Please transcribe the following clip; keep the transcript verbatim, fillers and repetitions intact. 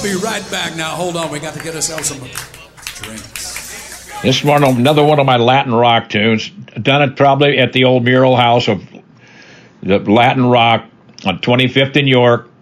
be right back. Now, hold on. We got to get ourselves some drinks. This is one of, another one of my Latin rock tunes. Done it probably at the old Mural House of the Latin Rock on twenty-fifth in York.